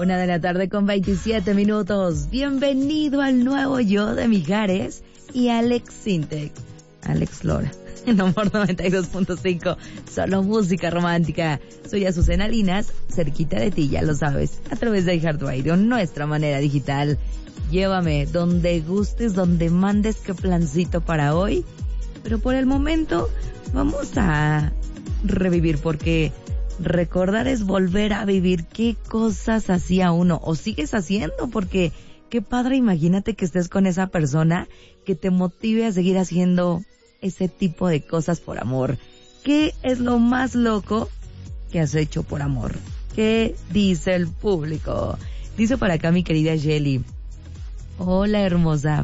1:27 p.m. Bienvenido al nuevo yo de Mijares y Alex Sintek. Alex Lora. En Amor 92.5. Solo música romántica. Soy Azucena Linas, cerquita de ti, ya lo sabes. A través de iHeartRadio, nuestra manera digital. Llévame donde gustes, donde mandes, qué plancito para hoy. Pero por el momento, vamos a revivir porque recordar es volver a vivir qué cosas hacía uno o sigues haciendo, porque qué padre, imagínate que estés con esa persona que te motive a seguir haciendo ese tipo de cosas por amor. ¿Qué es lo más loco que has hecho por amor? ¿Qué dice el público? Dice por acá mi querida Shelly. Hola, hermosa.